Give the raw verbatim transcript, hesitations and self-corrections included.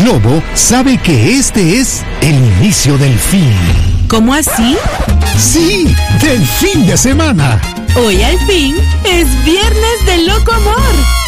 Lobo sabe que este es el inicio del fin. ¿Cómo así? Sí, del fin de semana. Hoy al fin es viernes de loco amor.